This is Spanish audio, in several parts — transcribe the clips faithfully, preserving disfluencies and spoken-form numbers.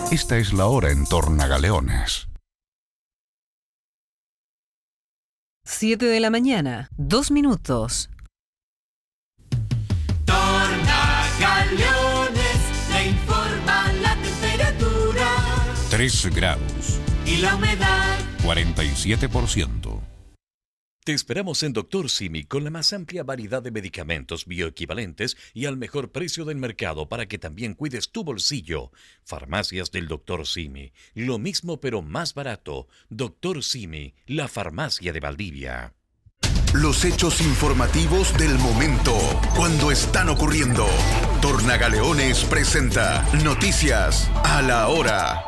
Esta es la hora en Tornagaleones. siete de la mañana, dos minutos. Tornagaleones, le informa la temperatura. tres grados. Y la humedad. cuarenta y siete por ciento. Te esperamos en Doctor Simi con la más amplia variedad de medicamentos bioequivalentes y al mejor precio del mercado para que también cuides tu bolsillo. Farmacias del Doctor Simi. Lo mismo pero más barato. Doctor Simi, la farmacia de Valdivia. Los hechos informativos del momento, cuando están ocurriendo. Tornagaleones presenta Noticias a la Hora.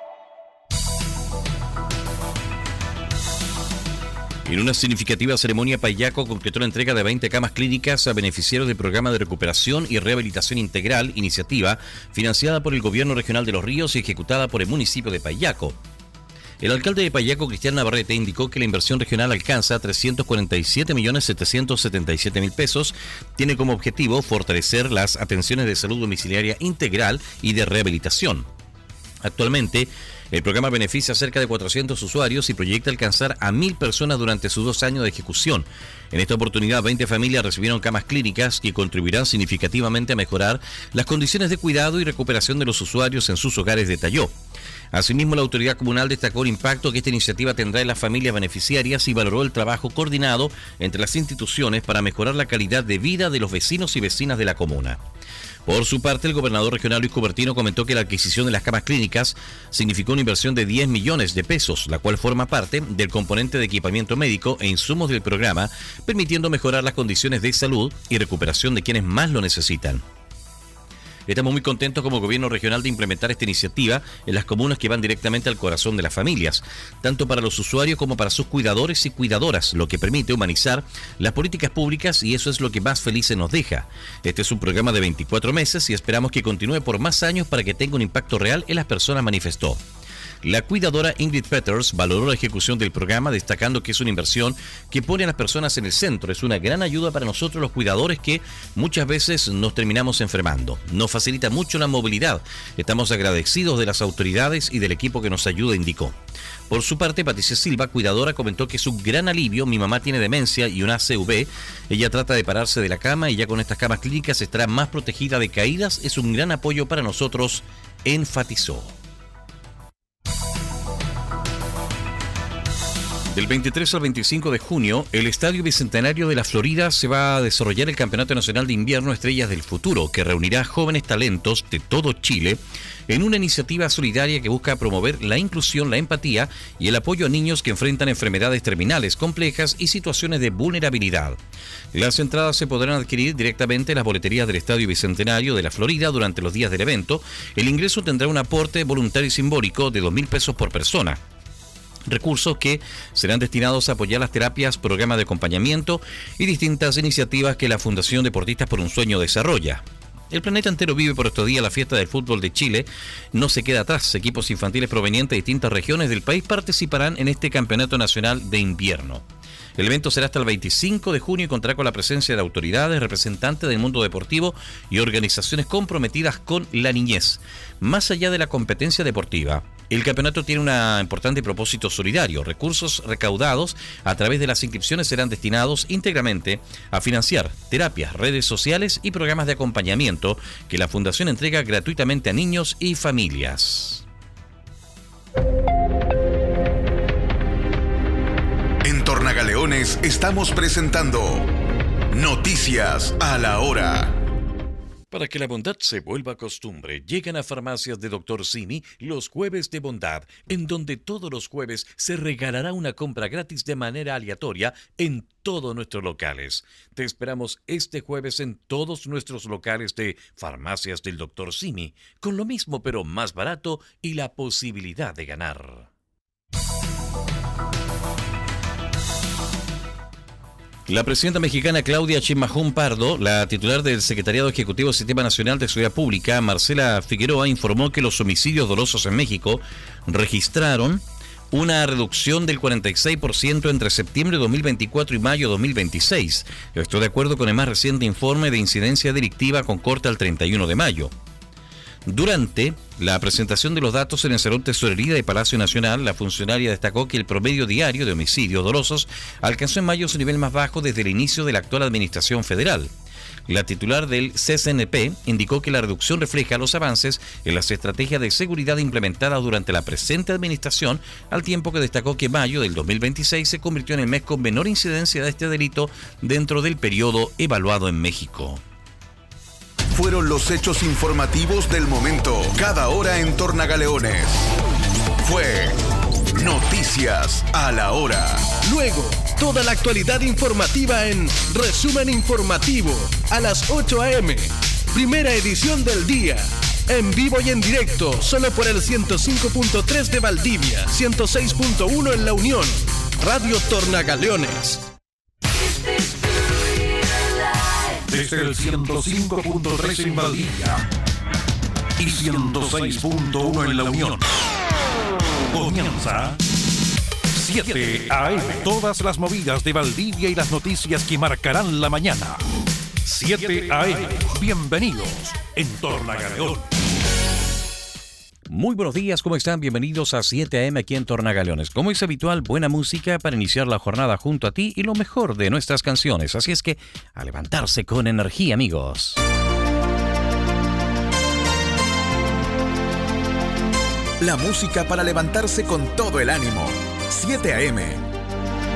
En una significativa ceremonia, Payaco concretó la entrega de veinte camas clínicas a beneficiarios del Programa de Recuperación y Rehabilitación Integral, iniciativa financiada por el Gobierno Regional de Los Ríos y ejecutada por el municipio de Payaco. El alcalde de Payaco, Cristian Navarrete, indicó que la inversión regional alcanza trescientos cuarenta y siete millones setecientos setenta y siete mil pesos. Tiene como objetivo fortalecer las atenciones de salud domiciliaria integral y de rehabilitación. Actualmente, el programa beneficia a cerca de cuatrocientos usuarios y proyecta alcanzar a mil personas durante sus dos años de ejecución. En esta oportunidad, veinte familias recibieron camas clínicas que contribuirán significativamente a mejorar las condiciones de cuidado y recuperación de los usuarios en sus hogares, detalló. Asimismo, la autoridad comunal destacó el impacto que esta iniciativa tendrá en las familias beneficiarias y valoró el trabajo coordinado entre las instituciones para mejorar la calidad de vida de los vecinos y vecinas de la comuna. Por su parte, el gobernador regional Luis Cubertino comentó que la adquisición de las camas clínicas significó una inversión de diez millones de pesos, la cual forma parte del componente de equipamiento médico e insumos del programa, permitiendo mejorar las condiciones de salud y recuperación de quienes más lo necesitan. Estamos muy contentos como gobierno regional de implementar esta iniciativa en las comunas que van directamente al corazón de las familias, tanto para los usuarios como para sus cuidadores y cuidadoras, lo que permite humanizar las políticas públicas y eso es lo que más felices nos deja. Este es un programa de veinticuatro meses y esperamos que continúe por más años para que tenga un impacto real en las personas, manifestó. La cuidadora Ingrid Peters valoró la ejecución del programa, destacando que es una inversión que pone a las personas en el centro. Es una gran ayuda para nosotros los cuidadores que muchas veces nos terminamos enfermando. Nos facilita mucho la movilidad. Estamos agradecidos de las autoridades y del equipo que nos ayuda, indicó. Por su parte, Patricia Silva, cuidadora, comentó que es un gran alivio. Mi mamá tiene demencia y una A C V. Ella trata de pararse de la cama y ya con estas camas clínicas estará más protegida de caídas. Es un gran apoyo para nosotros, enfatizó. Del veintitrés al veinticinco de junio, el Estadio Bicentenario de la Florida se va a desarrollar el Campeonato Nacional de Invierno Estrellas del Futuro, que reunirá jóvenes talentos de todo Chile en una iniciativa solidaria que busca promover la inclusión, la empatía y el apoyo a niños que enfrentan enfermedades terminales complejas y situaciones de vulnerabilidad. Las entradas se podrán adquirir directamente en las boleterías del Estadio Bicentenario de la Florida durante los días del evento. El ingreso tendrá un aporte voluntario y simbólico de dos mil pesos por persona. Recursos que serán destinados a apoyar las terapias, programas de acompañamiento y distintas iniciativas que la Fundación Deportistas por un Sueño desarrolla. El planeta entero vive por estos días la fiesta del fútbol de Chile. No se queda atrás. Equipos infantiles provenientes de distintas regiones del país participarán en este Campeonato Nacional de Invierno. El evento será hasta el veinticinco de junio y contará con la presencia de autoridades, representantes del mundo deportivo y organizaciones comprometidas con la niñez. Más allá de la competencia deportiva, el campeonato tiene un importante propósito solidario. Recursos recaudados a través de las inscripciones serán destinados íntegramente a financiar terapias, redes sociales y programas de acompañamiento que la Fundación entrega gratuitamente a niños y familias. En Tornagaleones estamos presentando Noticias a la Hora. Para que la bondad se vuelva costumbre, llegan a Farmacias de Doctor Simi los jueves de bondad, en donde todos los jueves se regalará una compra gratis de manera aleatoria en todos nuestros locales. Te esperamos este jueves en todos nuestros locales de Farmacias del Doctor Simi, con lo mismo pero más barato y la posibilidad de ganar. La presidenta mexicana Claudia Sheinbaum Pardo, la titular del Secretariado Ejecutivo del Sistema Nacional de Seguridad Pública, Marcela Figueroa, informó que los homicidios dolosos en México registraron una reducción del cuarenta y seis por ciento entre septiembre de dos mil veinticuatro y mayo de dos mil veintiséis. Esto de acuerdo con el más reciente informe de incidencia delictiva con corte al treinta y uno de mayo. Durante la presentación de los datos en el Salón Tesorería de Palacio Nacional, la funcionaria destacó que el promedio diario de homicidios dolosos alcanzó en mayo su nivel más bajo desde el inicio de la actual administración federal. La titular del C C N P indicó que la reducción refleja los avances en las estrategias de seguridad implementadas durante la presente administración, al tiempo que destacó que mayo del dos mil veintiséis se convirtió en el mes con menor incidencia de este delito dentro del periodo evaluado en México. Fueron los hechos informativos del momento, cada hora en Tornagaleones. Fue Noticias a la Hora. Luego, toda la actualidad informativa en Resumen Informativo a las ocho a eme. Primera edición del día. En vivo y en directo, solo por el ciento cinco punto tres de Valdivia, ciento seis punto uno en La Unión. Radio Tornagaleones. Desde el ciento cinco punto tres en Valdivia y ciento seis punto uno en La Unión. Comienza siete a eme. Todas las movidas de Valdivia y las noticias que marcarán la mañana. siete a eme. Bienvenidos en Tornagaleón. Muy buenos días, ¿cómo están? Bienvenidos a siete a eme aquí en Tornagaleones. Como es habitual, buena música para iniciar la jornada junto a ti y lo mejor de nuestras canciones. Así es que, a levantarse con energía, amigos. La música para levantarse con todo el ánimo. siete a eme.